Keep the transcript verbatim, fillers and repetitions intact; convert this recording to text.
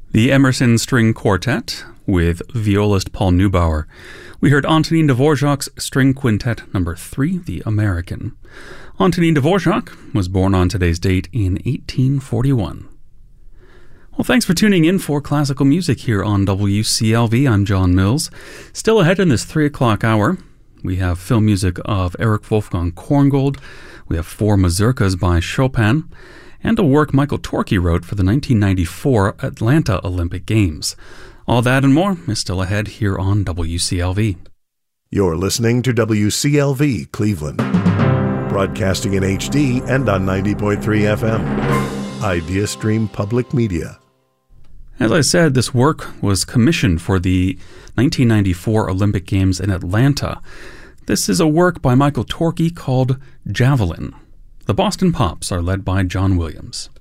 The Emerson String Quartet with violist Paul Neubauer. We heard Antonin Dvorak's String Quintet number three, The American. Antonin Dvorak was born on today's date in eighteen forty-one. Well, thanks for tuning in for classical music here on W C L V. I'm John Mills. Still ahead in this three o'clock hour, we have film music of Erich Wolfgang Korngold. We have four mazurkas by Chopin, and a work Michael Torke wrote for the nineteen ninety-four Atlanta Olympic Games. All that and more is still ahead here on W C L V. You're listening to W C L V Cleveland, broadcasting in H D and on ninety point three F M. Idea Stream Public Media. As I said, this work was commissioned for the nineteen ninety-four Olympic Games in Atlanta. This is a work by Michael Torke called Javelin. The Boston Pops are led by John Williams.